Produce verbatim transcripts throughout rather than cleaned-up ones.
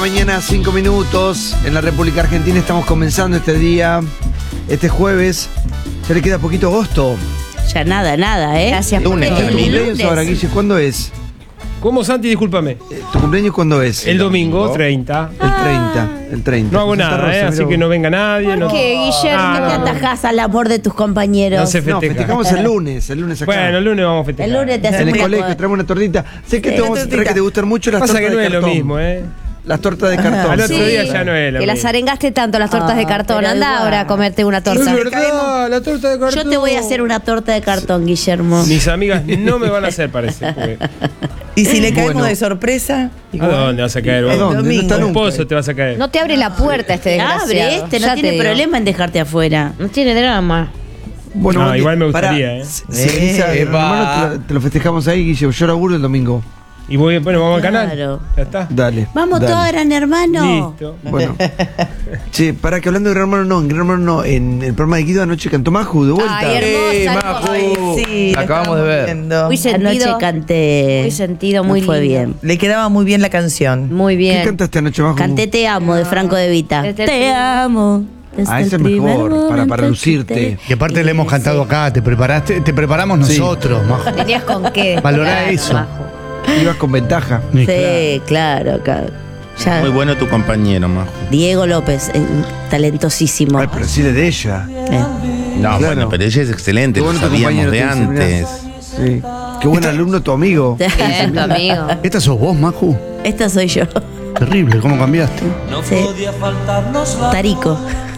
mañana, cinco minutos. En la República Argentina estamos comenzando este día, este jueves. Ya le queda poquito agosto. Ya nada, nada, ¿eh? Gracias por Lunes, venir. ¿Tu cumpleaños ahora, Guille? ¿Cuándo es? ¿Cómo, Santi? Discúlpame. ¿Tu cumpleaños cuándo es? El domingo, treinta. El treinta, el treinta. No hago nada, Rosa, ¿eh? mira Así vos. que no venga nadie. ¿Por no, qué, Guillermo? Ah, No te no, no. atajás al amor de tus compañeros. No se No, festeja. festejamos el lunes, el lunes acá. Bueno, el lunes vamos a festejar. El lunes te En hacemos el una colegio co- traemos una tortita. Sé que Sí, te vamos a traer que te gustan mucho las Pasa tortas que no de es lo cartón. mismo, ¿eh? Las tortas de cartón. Al otro Sí, día ya no es lo que las mismo. arengaste tanto las tortas Ah, de cartón. pero Anda igual. ahora a comerte una Es torta. verdad, la torta de cartón. Yo te voy a hacer una torta de cartón, Guillermo. Mis amigas no me van a hacer, parece. porque- Y si le caemos Bueno. de sorpresa. ¿A dónde vas a caer ¿A vos? dónde? No está domingo. Un nunca. pozo te vas a caer. No te abre la puerta este desgraciado. Abre este, no Ya te tiene digo. problema en dejarte afuera. No tiene drama. Bueno, No, Bondi, igual me pará, gustaría, ¿eh? Si si venís a- Eh, hermano, te lo, te lo festejamos ahí, Guille. Yo laburo el domingo. Y voy, bueno, vamos Claro. al canal. Ya está. Dale. Vamos dale. todos, gran hermano. Listo. Bueno. Che, para que hablando de Gran Hermano, no, en Gran Hermano no, en el programa de Guido anoche cantó Maju, de vuelta. Ay, hermosa, hermosa. Ay, sí, La acabamos de ver. viendo. Muy sentido. Anoche canté. Muy sentido, No muy fue lindo. bien. Le quedaba muy bien la canción. Muy ¿Qué bien. cantaste anoche, Maju? Canté Te amo de Franco de Vita. Desde el Te primer- amo. desde Ah, el ese es primer mejor, para, momento para en que lucirte. te- Y aparte le hemos cantado acá, te preparaste, te preparamos Sí. nosotros, Majo. ¿Tenías con qué? Valorá Claro, eso. Majo. Ibas con ventaja. Sí, claro, acá. Ya. Muy bueno tu compañero, Majo. Diego López, eh, talentosísimo. Ay, pero decirle de ella. Eh. No, Claro. bueno, pero ella es excelente, Qué lo bueno tu sabíamos compañero, de te antes. Sí. Qué buen alumno tu amigo. Bien, tu amigo. ¿Esta sos vos, Maju? Esta soy yo. Terrible, ¿cómo cambiaste? Sí. Tarico.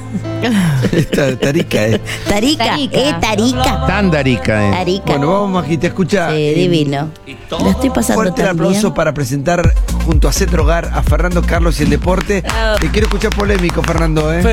Esta Tarica, eh. Tarica, Tarica. eh, Tarica. Tan darica, eh. Tarica. Bueno, vamos, Majita, escucha. Sí, eh, divino. Lo estoy pasando Fuerte el tan aplauso bien. para presentar junto a Cetro Hogar a Fernando Carlos y el deporte. Te quiero escuchar polémico, Fernando, ¿eh?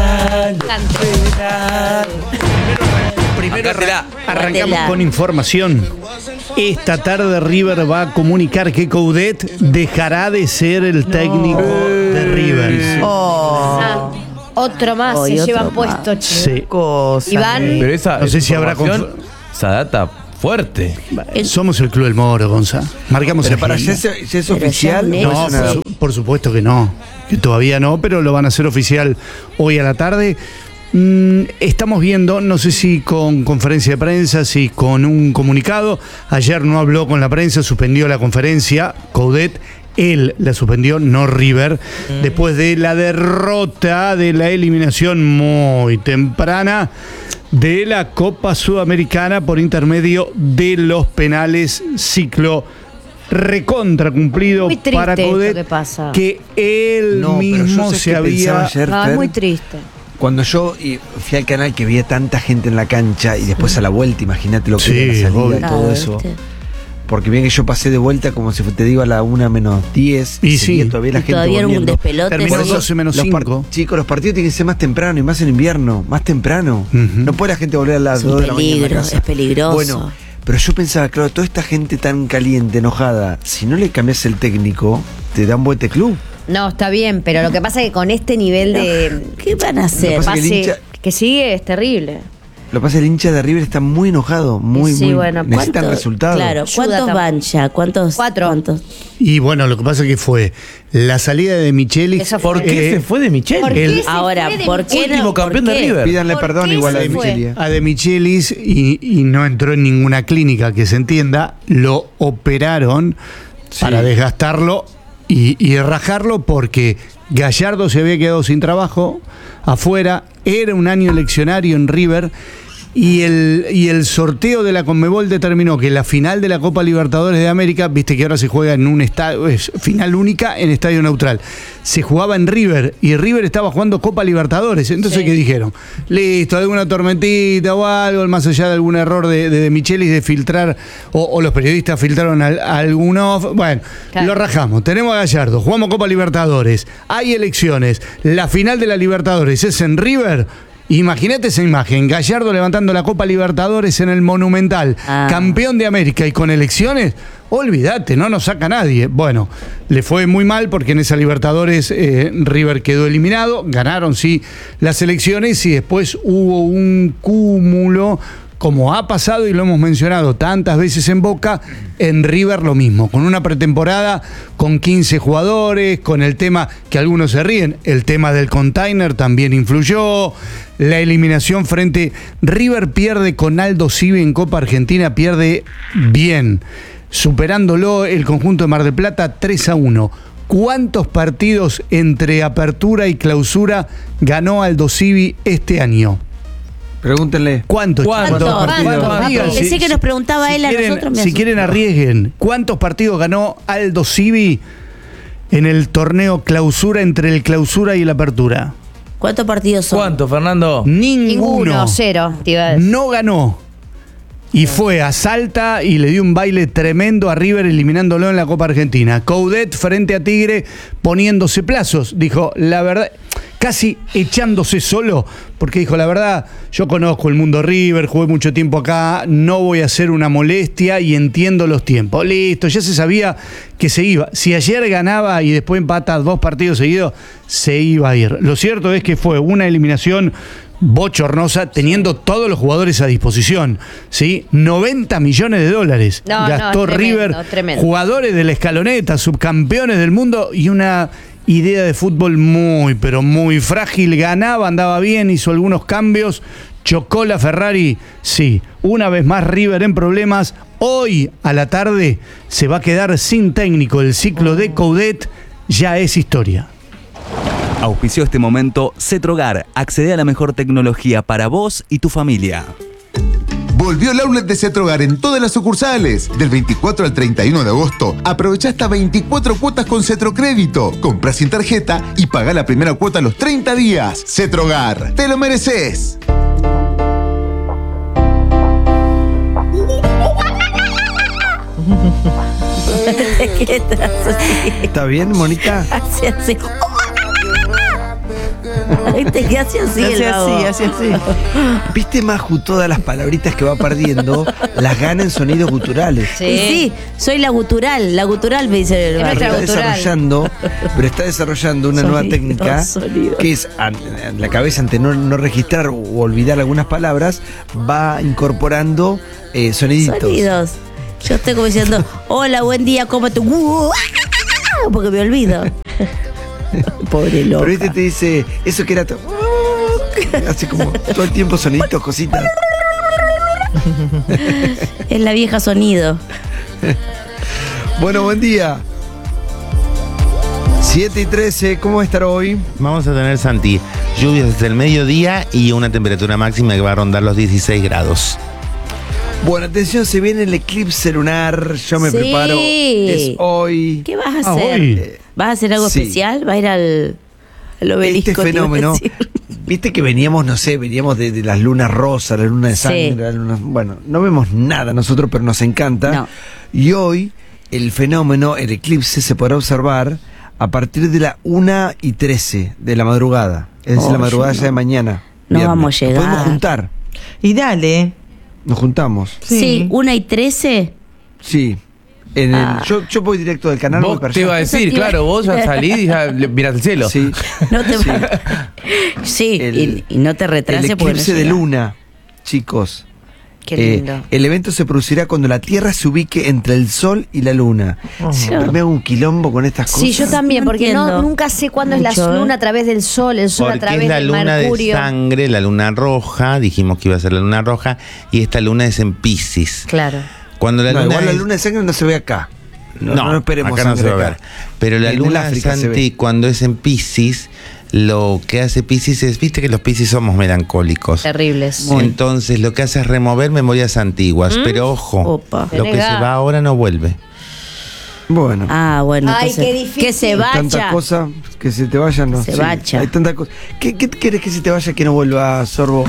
Primero Acátela. arrancamos Acátela. con información. Esta tarde River va a comunicar que Coudet dejará de ser el técnico de River. Oh, Ah, otro más Hoy se otro lleva más. puesto, chico. Sí. cosa. Iván. Pero esa, No sé esa si habrá información, conf- esa data fuerte. Somos el Club del Moro, Gonza. Marcamos Pero el para ritmo. ya es, ya es Pero ya oficial. un ¿o No, es una- por, su- por supuesto que no. Que todavía no, pero lo van a hacer oficial hoy a la tarde. Mm, estamos viendo, no sé si con conferencia de prensa, si con un comunicado. Ayer no habló con la prensa, suspendió la conferencia. Coudet, él la suspendió, no River. Después de la derrota, de la eliminación muy temprana de la Copa Sudamericana por intermedio de los penales, ciclo recontra cumplido Muy triste para esto Coudet, que pasa. que él No, pero yo mismo sé se que pensaba había... ayer, No, es Fer, muy triste. cuando yo y fui al canal que veía tanta gente en la cancha y después a la vuelta, imagínate lo que Sí, era la salida obvio. y todo Claro, eso. ¿viste? Porque bien que yo pasé de vuelta como si te digo a la una menos diez Y seguía sí. todavía la Y gente todavía era un volviendo. despelote. Terminó sí. doce menos Los par- cinco. Chicos, los partidos tienen que ser más temprano y más en invierno, más temprano. Ujú. No puede la gente volver a las Es un dos de la mañana a la peligro, casa. es peligroso. Bueno, pero yo pensaba, claro, toda esta gente tan caliente, enojada, si no le cambias el técnico, te dan vuelta de club. No, está bien, pero lo que pasa es que con este nivel de ¿Qué van a hacer? Lo que pasa es que el pase hincha- que sigue es terrible. Lo que pasa es que el hincha de River está muy enojado, muy, Sí, muy bueno, necesitan ¿Cuántos- resultados. Claro, Ayuda ¿cuántos tampoco. van ya? ¿Cuántos? Cuatro. ¿Cuántos? Y bueno, lo que pasa que fue la salida de Michelis. Eso fue. ¿Por qué eh, se fue de Michel? ¿Por qué el- se Ahora, fue de ¿por Micheli? qué no? Último ¿Por campeón de qué? River. Pídanle ¿Por perdón qué igual a se fue? Michelia. a De Michelis y, y no entró en ninguna clínica que se entienda, lo operaron Sí. para desgastarlo y, y rajarlo porque Gallardo se había quedado sin trabajo afuera, era un año eleccionario en River y el, y el sorteo de la Conmebol determinó que la final de la Copa Libertadores de América, viste que ahora se juega en un estadio, es final única en estadio neutral, se jugaba en River y River estaba jugando Copa Libertadores, entonces Sí. ¿qué dijeron? Listo, alguna tormentita o algo, más allá de algún error de, de, de Michelis de filtrar, o, o los periodistas filtraron al, algún off, bueno, Claro. lo rajamos, tenemos a Gallardo, jugamos Copa Libertadores, hay elecciones, la final de la Libertadores es en River. Imagínate esa imagen, Gallardo levantando la Copa Libertadores en el Monumental, Ah. campeón de América y con elecciones, olvídate, no nos saca nadie. Bueno, le fue muy mal porque en esa Libertadores eh, River quedó eliminado, ganaron sí las elecciones y después hubo un cúmulo como ha pasado y lo hemos mencionado tantas veces en Boca, en River lo mismo, con una pretemporada con quince jugadores, con el tema que algunos se ríen, el tema del container también influyó, la eliminación frente, River pierde con Aldo Civi en Copa Argentina, pierde bien, superándolo el conjunto de Mar del Plata tres a uno. ¿Cuántos partidos entre apertura y clausura ganó Aldo Civi este año? Pregúntenle. ¿Cuántos? ¿Cuántos? ¿Cuántos? Digan, Pensé si- que nos preguntaba si él a quieren- nosotros. me Si asustó. quieren arriesguen. ¿Cuántos partidos ganó Aldo Civi en el torneo clausura entre el clausura y la apertura? ¿Cuántos partidos son? ¿Cuánto, Fernando? Ninguno. Ninguno, cero. te iba a decir. No ganó. Y fue a Salta y le dio un baile tremendo a River eliminándolo en la Copa Argentina. Coudet frente a Tigre poniéndose plazos. Dijo, la verdad, casi echándose solo, porque dijo, la verdad, yo conozco el mundo River, jugué mucho tiempo acá, no voy a hacer una molestia y entiendo los tiempos. Listo, ya se sabía que se iba. Si ayer ganaba y después empata dos partidos seguidos, se iba a ir. Lo cierto es que fue una eliminación bochornosa, teniendo todos los jugadores a disposición, ¿sí? noventa millones de dólares No, gastó no, tremendo, River, tremendo. jugadores de la escaloneta, subcampeones del mundo y una idea de fútbol muy, pero muy frágil. Ganaba, andaba bien, hizo algunos cambios, chocó la Ferrari, sí. Una vez más River en problemas. Hoy a la tarde se va a quedar sin técnico. El ciclo de Coudet ya es historia. Auspició este momento Cetrogar. Accede a la mejor tecnología para vos y tu familia. Volvió el outlet de Cetrogar en todas las sucursales. Del veinticuatro al treinta y uno de agosto, aprovecha hasta veinticuatro cuotas con Cetrocrédito. Compra sin tarjeta y paga la primera cuota a los treinta días. Cetrogar, te lo mereces. ¿Qué estás así? ¿Está bien, Monita? Hace así. ¿Viste que hace así el Hace vago? así, hace así. ¿Viste, Maju, todas las palabritas que va perdiendo las gana en sonidos guturales? Sí. Y sí, soy la gutural, la gutural me dice el Es barrio. nuestra Está gutural. desarrollando, pero está desarrollando una Sonido, nueva técnica sonido. que es an- en la cabeza, ante no, no registrar o olvidar algunas palabras, va incorporando eh, soniditos. Sonidos. Yo estoy como diciendo, hola, buen día, ¿cómo te...? Porque me olvido. Pobre loca. Pero este te dice, eso que era... to- Hace como todo el tiempo soniditos, cositas. Es la vieja sonido. Bueno, buen día. siete y trece, ¿cómo va a estar hoy? Vamos a tener, Santi, lluvias desde el mediodía y una temperatura máxima que va a rondar los dieciséis grados. Bueno, atención, se viene el eclipse lunar. Yo me Sí. preparo. Es hoy. ¿Qué vas a Ah, hacer? hoy. ¿Vas a hacer algo Sí. especial? ¿Va a ir al, al obelisco? Este te iba a fenómeno, decir? viste que veníamos, no sé, veníamos de, de las lunas rosas, la luna de Sí. sangre, la luna- bueno, no vemos nada nosotros, pero nos encanta. No. Y hoy el fenómeno, el eclipse, se podrá observar a partir de la una y trece de la madrugada. Es decir, Oh, la madrugada yo ya no. de mañana. No viernes. vamos a Nos llegar. podemos juntar. Y dale. Nos juntamos. Sí, Sí. una y trece. Sí. En el- Ah. yo, yo voy directo del canal. voy Vos para te allá. iba a decir, Eso te iba- claro, vos ya salís y ya le- mirás el cielo. Sí. No te Sí. Sí, El- y, y no te El retrases porque no eclipse de llega. luna, chicos. Qué Eh, lindo. el evento se producirá cuando la Tierra se ubique entre el Sol y la Luna. Siempre me hago un quilombo con estas cosas. Sí, yo también, No porque no, entiendo. nunca sé cuándo es Mucho, la ¿eh? luna a través del sol, el sol a Porque través es la del luna mercurio. de sangre, la luna roja, dijimos que iba a ser la luna roja, y esta luna es en Piscis. Claro. Cuando la No, luna igual la es- luna de sangre no se ve acá. No, No, no esperemos acá no se sangre va a ver. acá. Pero la En el luna, África se Santi, ve. cuando es en Piscis, lo que hace Piscis es, viste que los Piscis somos melancólicos. Terribles. Entonces lo que hace es remover memorias antiguas. Pero ojo, Opa. lo que Tenés se gas. va ahora no vuelve. Bueno, Ah, bueno. Ay, entonces, qué difícil. Que se hay tanta vaya. cosa que se te vaya, no. Se Sí, vacha. Hay tanta cosa. ¿Qué, ¿Qué quieres que se te vaya que no vuelva, Sorbo?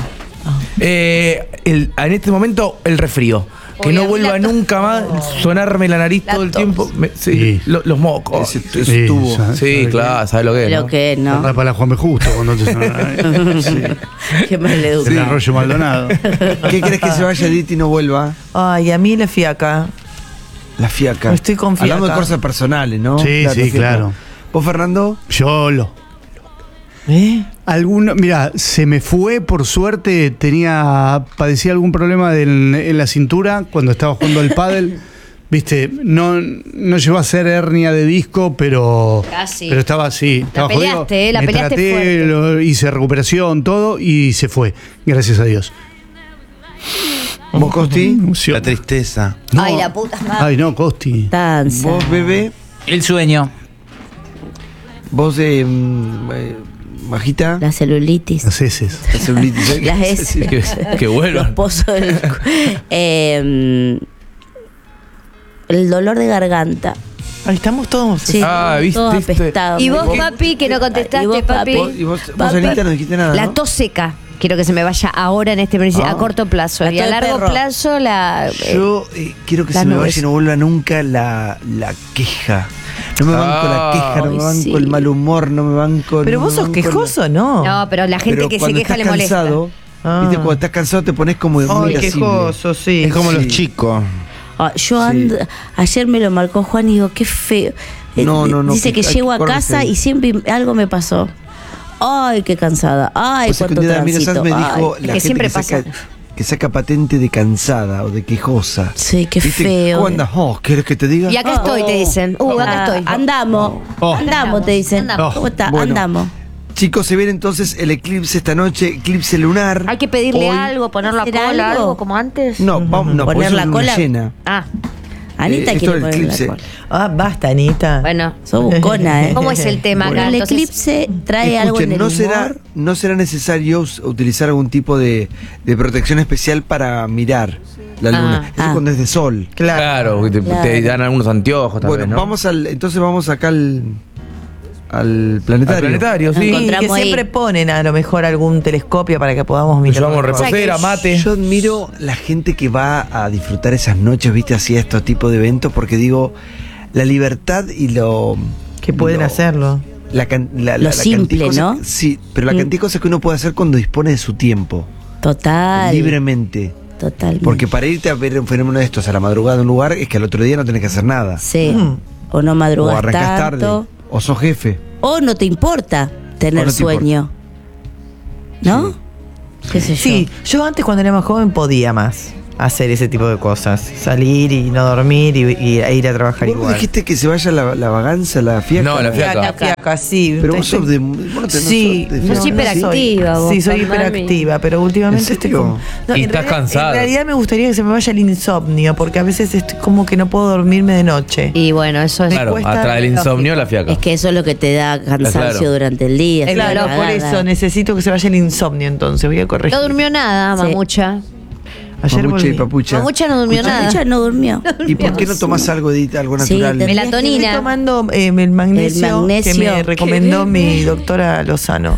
Eh, el- en este momento, el resfrío. Que Oye, a no mí vuelva la tos- nunca más, sonarme la nariz La todo el tos. tiempo. Me- sí, Sí. lo- los mocos. Ese, ese Sí, tubo. ¿sabes? Sí, claro, ¿sabes lo que es? Lo no? que no. Anda para la Juan B. Justo cuando te suena. Qué mal El educado. arroyo Maldonado. ¿Qué crees que se vaya, Edith, y no vuelva? Ay, a mí la fiaca. La fiaca. No estoy con Hablando de fiaca. cosas personales, ¿no? Sí, sí, la fiaca. claro. ¿Vos, Fernando? Yolo. ¿Eh? Alguno, mira, se me fue, por suerte, tenía, padecía algún problema del- en la cintura cuando estaba jugando al pádel. Viste, no, no llegó a ser hernia de disco, pero, Casi. pero estaba así. Estaba peleaste, jodido. eh, la Me peleaste traté, fuerte. lo- hice recuperación, todo, y se fue. Gracias a Dios. ¿Vos, Costi? La tristeza. Ay, la puta madre. Ay, no, Costi. Danza. ¿Vos, bebé? El sueño. ¿Vos, eh, mm, eh, Majita? La celulitis. Las heces. La celulitis. Las heces. Que, que Los vuelvan. pozos del cu- eh, el dolor de garganta. Ahí estamos todos. Sí, Ah, ¿viste? todo ¿Viste? apestado. Y vos, ¿Vos? papi, que no contestaste, ¿Y vos, papi. ¿Vos, y vos, vos Papi. Anita, no dijiste nada, La ¿no? tos seca. Quiero que se me vaya ahora en este momento, Ah. a corto plazo. La Y a tos de largo perro. plazo, la. eh, Yo eh, quiero que las se me nubes. vaya y no vuelva nunca la, la queja. No me banco la queja, no me Ay, banco sí. el mal humor, no me banco... Pero no vos me sos banco la- quejoso, ¿no? No, pero la gente Pero que se cuando queja estás le molesta. cansado, Ah. viste, cuando estás cansado te pones como muy Ay, irascible. quejoso, sí. Es como Sí. los chicos. Ah, yo ando, ayer me lo marcó Juan y digo, qué feo. Eh, No, no, no, Dice que que hay llego que a correrse casa ahí. y siempre algo me pasó. Ay, qué cansada. Ay, O sea, que cuánto un día Damiro tránsito. Sanz me Ay, dijo es la que gente siempre que saca, pasa. que saca patente de cansada o de quejosa. Sí, qué ¿Viste? feo. ¿Cómo andas? Oh, ¿quieres que te diga? Y acá estoy, te dicen. Uh, acá Ah, estoy. Andamos. Oh. Andamos, te dicen. Andamos. ¿Cómo está? Bueno. Andamos. Chicos, se viene entonces el eclipse esta noche, eclipse lunar. Hay que pedirle Hoy- algo, poner la ¿Hacer cola, algo? algo como antes. No, vamos, no, ¿Poner por eso la es luna cola? llena. Ah, Anita Eh, esto quiere del poner la eclipse. cola. Ah, basta, Anita. bueno. Sos buscona, ¿eh? ¿Cómo es el tema acá? El Entonces, eclipse trae algo en Escuchen, el no humor. será, no será necesario us- utilizar algún tipo de, de protección especial para mirar la luna. Ah. Eso Ah. cuando es de sol. Claro. Claro, te, Claro. te dan algunos anteojos también, Bueno, ¿no? vamos al, entonces vamos acá al, al planetario. Al planetario, Nos sí. Sí, que encontramos ahí. siempre ponen a lo mejor algún telescopio para que podamos Nos mirar. llevamos mejor. reposera, mate. Yo admiro la gente que va a disfrutar esas noches, viste, así a estos tipos de eventos, porque digo, la libertad y lo... Que pueden lo- hacerlo. La, can- la- Lo la- la cantidad de simple, cosas- ¿no? Sí, pero la Mm. cantidad de cosas que uno puede hacer cuando dispone de su tiempo, Total. libremente. Total. Porque para irte a ver un fenómeno de estos a la madrugada en un lugar es que al otro día no tenés que hacer nada. Sí. Mm. O no O madrugas arrancás tanto. tarde. O sos jefe. O no te importa tener O no te sueño. ¿no? ¿Qué sé yo? Sí, yo antes cuando era más joven podía más hacer ese tipo de cosas. Salir y no dormir y, y ir a trabajar ¿Vos igual. dijiste que se vaya la, la vaganza, la fiaca? No, la fiaca. Fiaca, fiaca, sí. Pero vos Estoy- sos de... vos no tenés- Sí, sos de Sos fiaca, no, hiperactiva, soy- vos, Sí, soy Palmami. hiperactiva, pero últimamente ¿En estoy serio? como. No, Y en estás realidad- cansada. En realidad me gustaría que se me vaya el insomnio, porque a veces estoy como que no puedo dormirme de noche. Y bueno, eso es. Claro, cuesta atrás del insomnio, la fiaca. Es que eso es lo que te da cansancio Claro. durante el día. Es estar Claro, por cagada. eso necesito que se vaya el insomnio, entonces voy a corregir. No durmió nada, Sí. mamucha. Ayer Mamucha y volví. papucha. Mamucha no durmió nada. Ella no durmió. ¿Y por qué no tomás algo, Edita, algo Sí, natural? te- Melatonina. Estoy tomando eh, el, magnesio El magnesio. que me recomendó mi doctora Lozano.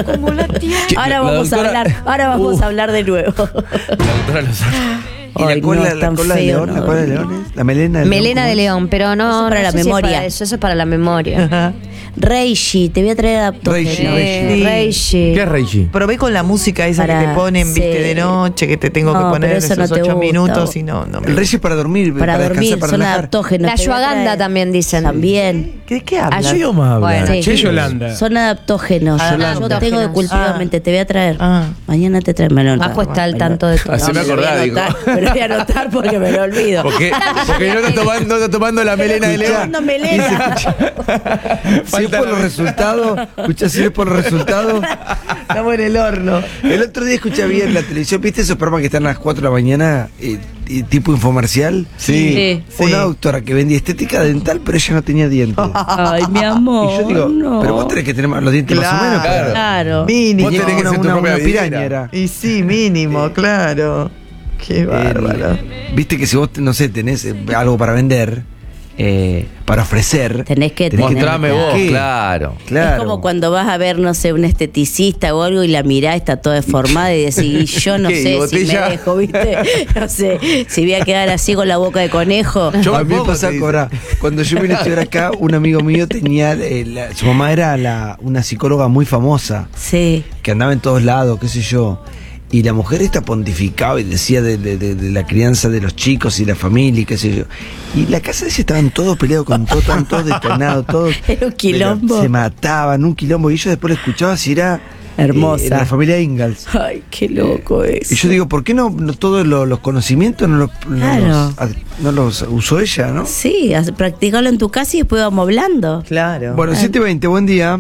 Che, Ahora la vamos doctora- a hablar, ahora vamos Uh. a hablar de nuevo. La doctora Lozano. ¿Y la Ay, cola, no, es la tan cola de feo, león? no ¿La cola de dormir. leones? ¿La melena de león? Melena ¿cómo de es? león, pero no. Eso es para no la sé si es memoria. para eso, eso es para la memoria. Reishi, te voy a traer adaptógeno. Reishi, Eh, Sí. Reishi. ¿Qué es Reishi? Probé con la música esa Para- que te ponen, viste, sí. de noche, que te tengo No, que poner pero eso esos no te ocho gusta, minutos vos. y no, no me El rey es para dormir, Para, para, dormir, descansar, para son relajar. adaptógenos. La te voy a ashwagandha traer. también dicen. También. ¿De qué hablas? ¿Qué idioma habla? Bueno, Sí. Che, Yolanda. Son adaptógenos. Ah, Yo Yo adaptógenos. tengo de cultivamente, te voy a traer. Ah. Mañana te traigo. Me lo Bajo está al tanto de todo. Así me lo voy a acordaba, digo. anotar, me lo voy a anotar porque me lo olvido. Porque, porque no está tomando, no está tomando la melena de león. Tomando melena. Si es por los resultados, escuchá, si es por los resultados. Estamos en el horno. El otro día escuché bien la televisión, ¿viste esos programas que están a las cuatro de la mañana, eh, y tipo infomercial? Sí. Sí. Una doctora que vendía estética dental, pero ella no tenía dientes. Ay, mi amor. Y yo digo, no. pero vos tenés que tener los dientes más o Claro. menos. para- Claro. Mínimo. Vos tenés que una, ser tu una, propia una vidriera. piraña era. Y sí, mínimo, claro. Qué bárbaro. El- Viste que si vos, no sé, tenés eh, algo para vender, eh, para ofrecer. Tenés que tenés tener- Mostrame vos, ¿Qué? claro. Claro. Es como cuando vas a ver, no sé, un esteticista o algo y la mirada está toda deformada y decís, y yo no ¿Qué, y sé si botella? me dejo, ¿viste? No sé, si voy a quedar así con la boca de conejo. Yo a me mí me pongo, pasaba te que ahora, cuando yo vine a estudiar acá, un amigo mío tenía, eh, la- su mamá era la, una psicóloga muy famosa, Sí. que andaba en todos lados, qué sé yo. Y la mujer esta pontificaba y decía de, de- de- de la crianza de los chicos y la familia y qué sé yo. Y la casa de ella estaban todos peleados con todo, estaban todos detonados, todos. Era un quilombo. Se mataban, un quilombo. Y yo después lo escuchaba si era Hermosa. eh, la familia Ingalls. Ay, qué loco es. Y yo digo, ¿por qué no, no todos lo- los conocimientos no los, no Claro. los ad- no los usó ella, no? Sí, haz- practicalo en tu casa y después vamos hablando. Claro. Bueno, siete veinte, buen día.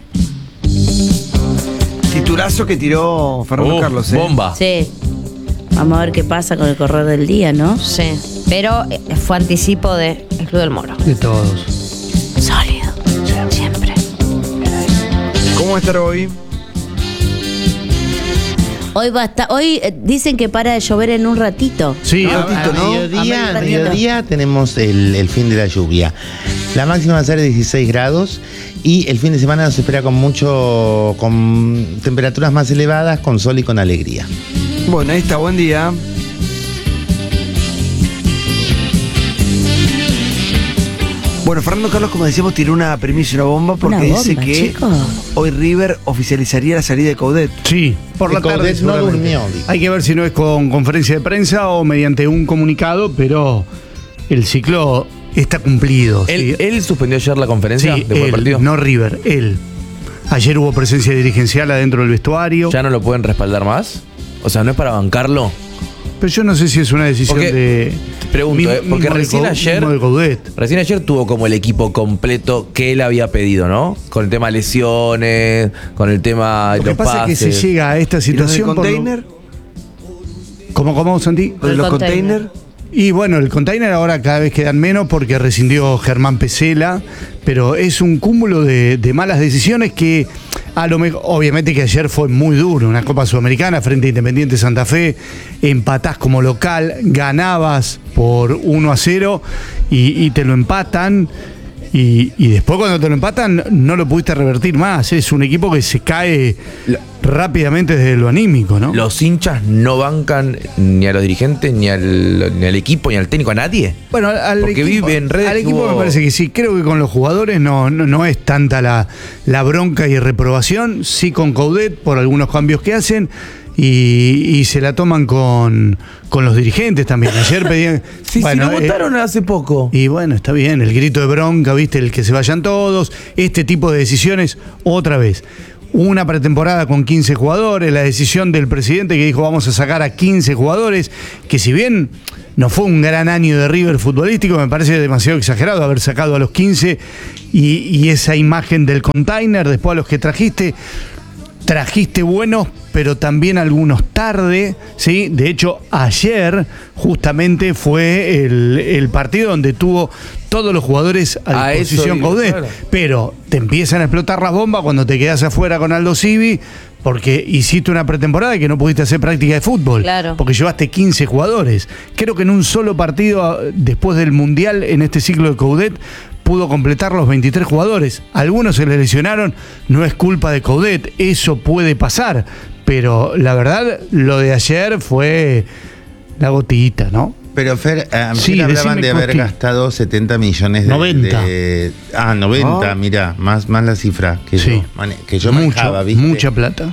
Titulazo que tiró Fernando Uh, Carlos, ¿eh? Bomba. Sí. Vamos a ver qué pasa con el correr del día, ¿no? Sí. Pero eh, fue anticipo de El Club del Moro. De todos. Sólido. Siempre. ¿Cómo va a estar hoy? Hoy va a estar, hoy eh, dicen que para de llover en un ratito. Sí, No, a- ratito, A ¿no? mediodía, A a mediodía. mediodía tenemos el, el fin de la lluvia. La máxima va a ser de dieciséis grados y el fin de semana nos espera con mucho, con temperaturas más elevadas, con sol y con alegría. Bueno, ahí está, buen día. Bueno, Fernando Carlos, como decíamos, tiró una premisa y una bomba porque Una dice bomba, que chicos. hoy River oficializaría la salida de Coudet. Sí, por la Que tarde Coudet no seguramente. durmió, dijo. Hay que ver si no es con conferencia de prensa o mediante un comunicado, pero el ciclo está cumplido. ¿Él, ¿sí? él suspendió ayer la conferencia Sí, después del él, partido? no River, él. Ayer hubo presencia dirigencial adentro del vestuario. ¿Ya no lo pueden respaldar más? O sea, ¿no es para bancarlo? Pero yo no sé si es una decisión Porque- de. Te pregunto, mismo- ¿eh? Porque mismo de recién Cou- ayer- mismo de Coudet. Recién ayer tuvo como el equipo completo que él había pedido, ¿no? Con el tema lesiones, con el tema de Lo que los pasa es que se pases. llega a esta ¿Y los del situación. por lo- container? ¿Cómo, cómo, Santi? ¿Los de El los container. container? Y bueno, el container ahora cada vez quedan menos porque rescindió Germán Pesela, pero es un cúmulo de, de malas decisiones que a lo mejor, obviamente que ayer fue muy duro, una Copa Sudamericana frente a Independiente Santa Fe, empatás como local, ganabas por uno a cero y, y te lo empatan. Y, y después cuando te lo empatan no lo pudiste revertir más. Es un equipo que se cae La- rápidamente desde lo anímico, ¿no? Los hinchas no bancan ni a los dirigentes, ni al, ni al equipo, ni al técnico, a nadie. Bueno, al, al Porque equipo, vi en redes al que equipo hubo- me parece que sí. Creo que con los jugadores no, no, no es tanta la, la bronca y reprobación. Sí con Coudet por algunos cambios que hacen. Y, y se la toman con, con los dirigentes también. Ayer pedían. Sí, bueno, sí, lo eh, votaron hace poco. y bueno, está bien, el grito de bronca, viste, el que se vayan todos, este tipo de decisiones, otra vez. Una pretemporada con quince jugadores, la decisión del presidente que dijo vamos a sacar a quince jugadores, que si bien no fue un gran año de River futbolístico, me parece demasiado exagerado haber sacado a los quince y, y esa imagen del container, después a los que trajiste. Trajiste buenos, pero también algunos tarde, ¿sí? De hecho, ayer justamente fue el, el partido donde tuvo todos los jugadores a A eso disposición digo, Coudet. claro. Pero te empiezan a explotar las bombas cuando te quedas afuera con Aldo Civi, porque hiciste una pretemporada y que no pudiste hacer práctica de fútbol. Claro. Porque llevaste quince jugadores. Creo que en un solo partido, después del Mundial, en este ciclo de Coudet, pudo completar los veintitrés jugadores. Algunos se le lesionaron, no es culpa de Coudet, eso puede pasar. Pero la verdad, lo de ayer fue la gotita, ¿no? Pero Fer, a Sí, hablaban decime, de haber Costi. gastado setenta millones de... noventa. de- ah, noventa, Ah. mirá, más, más la cifra que Sí. yo, mane- que yo Mucho, manejaba, ¿viste? mucha plata.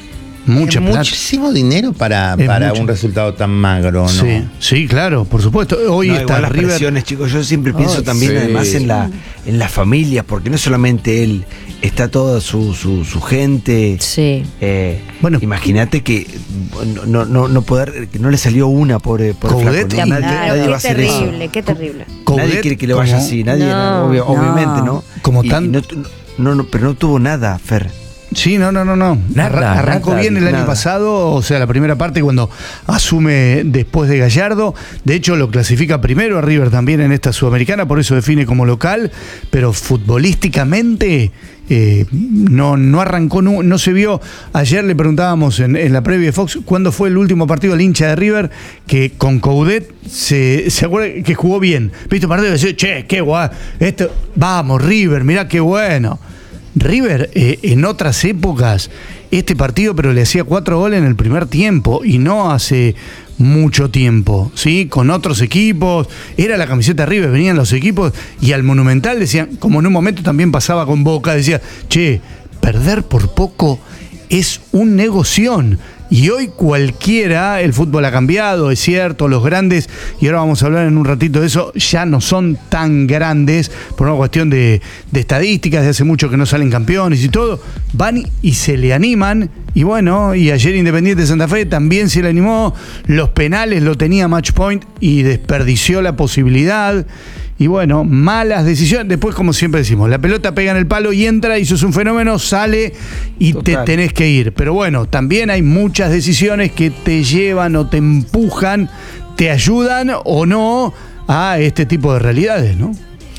Mucha Es plata. muchísimo dinero para, Es para mucho. un resultado tan magro, ¿no? Sí, sí, claro, por supuesto. Hoy No, está igual las River. presiones, chicos. Yo siempre pienso Ay, también sí. además en la en las familias, porque no solamente él, está toda su, su, su gente. Sí. Eh, Bueno. imagínate que no, no, no, no poder, que no le salió una pobre, pobre Coudet, flaco, ¿no? y- Nadie, Claro, nadie qué va a hacer eso. terrible, qué terrible. Nadie Coudet, quiere que le vaya como- así, nadie, No, obvio- no. obviamente, ¿no? Como Y- tan- y no, tu- no, no, pero no tuvo nada, Fer. Sí, no, no, no, no. Nada, Arra- Arrancó nada, bien el año nada. pasado, o sea, la primera parte cuando asume después de Gallardo. De hecho, lo clasifica primero a River también en esta Sudamericana, por eso define como local, pero futbolísticamente eh, no, no arrancó, no, no se vio. Ayer le preguntábamos en, en la previa de Fox cuándo fue el último partido del hincha de River que con Coudet se, se acuerda que jugó bien. ¿Viste un partido y decía, che, qué guay, esto, vamos, River, mirá qué bueno. River, eh, en otras épocas, este partido, pero le hacía cuatro goles en el primer tiempo y no hace mucho tiempo, ¿sí? Con otros equipos, era la camiseta de River, venían los equipos y al Monumental decían, como en un momento también pasaba con Boca, decía, che, perder por poco es un negoción. Y hoy cualquiera, el fútbol ha cambiado, es cierto, los grandes, y ahora vamos a hablar en un ratito de eso, ya no son tan grandes por una cuestión de, de estadísticas, de hace mucho que no salen campeones y todo, van y se le animan, y bueno, y ayer Independiente de Santa Fe también se le animó, los penales lo tenía Match Point y desperdició la posibilidad. Y bueno, malas decisiones. Después, como siempre decimos, la pelota pega en el palo y entra, y eso es un fenómeno, sale y Total. te tenés que ir. Pero bueno, también hay muchas decisiones que te llevan o te empujan, te ayudan o no a este tipo de realidades, ¿no?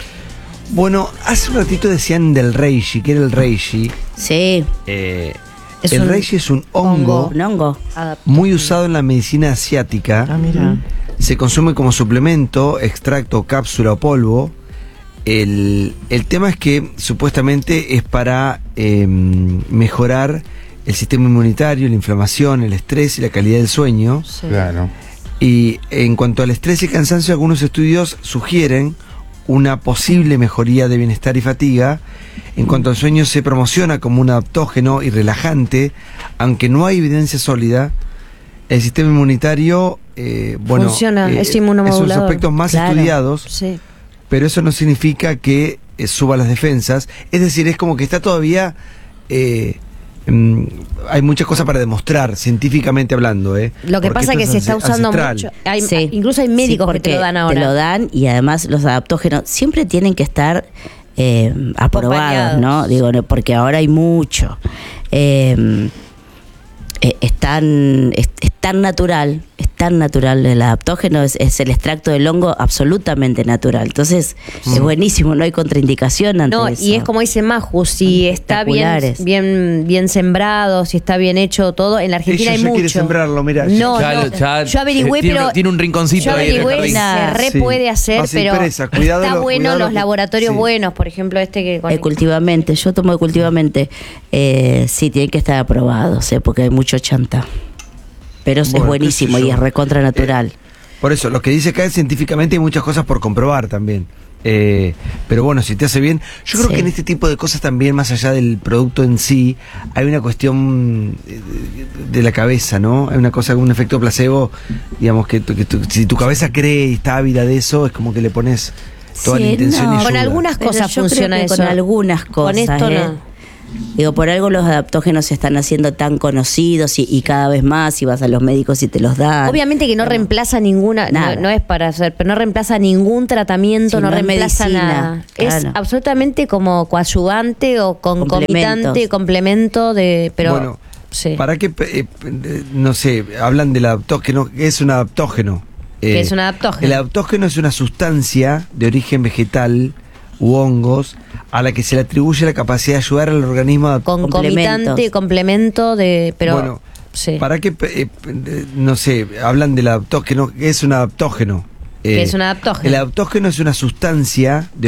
Bueno, hace un ratito decían del reishi, ¿qué era el reishi? Sí. Eh, es el un reishi es un hongo, un hongo muy usado en la medicina asiática. Ah, mira. Se consume como suplemento, extracto, cápsula o polvo. El, el tema es que supuestamente es para eh, mejorar el sistema inmunitario, la inflamación, el estrés y la calidad del sueño. Sí. Claro. Y en cuanto al estrés y cansancio, algunos estudios sugieren una posible mejoría de bienestar y fatiga. En cuanto al sueño, se promociona como un adaptógeno y relajante, aunque no hay evidencia sólida. El sistema inmunitario, eh, bueno, funciona, eh, es inmunomodulador. Es uno de los aspectos más Claro, estudiados, sí. pero eso no significa que eh, suba las defensas. Es decir, es como que está todavía... Eh, mm, hay muchas cosas para demostrar, científicamente hablando. Eh, Lo que porque pasa es que esto se es está usando ancestral. mucho. Hay, Sí. Incluso hay médicos Sí, que te lo porque dan ahora. Te lo dan, y además los adaptógenos siempre tienen que estar eh, aprobados, ¿no? Digo, no, porque ahora hay mucho. Eh, eh, es, tan, es, es tan natural, es tan natural el adaptógeno, es, es el extracto del hongo absolutamente natural. Entonces, mm. es buenísimo, no hay contraindicación ante No, eso. y es como dice Maju, si está bien, Espectaculares. bien, bien sembrado, si está bien hecho todo, en la Argentina Ella hay ya mucho. quiere sembrarlo, mira. No, Ya no, lo- ya, yo averigüé, eh, tiene pero un- tiene un rinconcito yo ahí en el averigüé, jardín. se re Sí. puede hacer, Va sin pero pereza, cuidado está lo- bueno cuidado los lo que- laboratorios sí. buenos, por ejemplo, este que con Eh, cultivamente, yo tomo cultivamente, eh, sí, tienen que estar aprobados, eh, porque hay mucho chanta. Pero es Bueno, buenísimo qué sé y yo. es recontra natural. Por eso, lo que dice acá es científicamente hay muchas cosas por comprobar también. Eh, pero bueno, si te hace bien, yo creo Sí. que en este tipo de cosas también, más allá del producto en sí, hay una cuestión eh, de la cabeza, ¿no? Hay una cosa, un efecto placebo, digamos, que, tu- que tu- si tu cabeza cree y está ávida de eso, es como que le pones toda Sí, la intención no, y con ayuda. algunas Pero cosas yo creo funciona que eso. con algunas cosas. Con esto ¿eh? no. Digo, por algo los adaptógenos se están haciendo tan conocidos y, y cada vez más, y vas a los médicos y te los dan. Obviamente que no Pero- reemplaza ninguna, Nada. no, no es para hacer, pero no reemplaza ningún tratamiento, Sí, no, no es reemplaza medicina, nada. Es claro. absolutamente como coadyuvante o concomitante, Complementos. complemento de, pero bueno, sí. ¿para qué, eh, eh, no sé, hablan del adaptógeno? ¿Qué es un adaptógeno? ¿Qué Eh, es un adaptógeno? El adaptógeno es una sustancia de origen vegetal u hongos a la que se le atribuye la capacidad de ayudar al organismo a Concomitante, complementos. complemento de, pero bueno, sí. ¿para qué, eh, eh, no sé, hablan del adaptógeno? ¿Qué es un adaptógeno? ¿Qué Eh, es un adaptógeno? El adaptógeno es una sustancia de